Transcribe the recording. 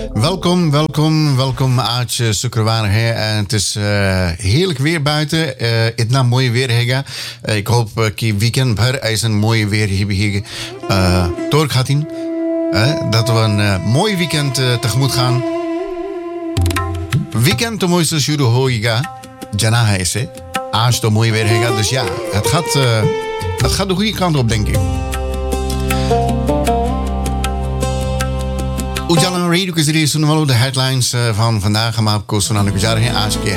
Welkom आज शुक्रवार है en het is heerlijk weer buiten. इतना mooi weer हैगा. Ik hoop कि weekend भर ऐसा mooi weer hier doorgaan. Dat we een mooi weekend tegemoet gaan. Weekend तो मोई से शुरू होएगा जना है इसे. आज तो mooi weer हैगा. Dus ja, het gaat de goede kant op, denk ik. उजाला रेडियो के जरिए सुनने वालों द हेडलाइंस van vandaag हम आपको सुनाने को जा रहे हैं आज के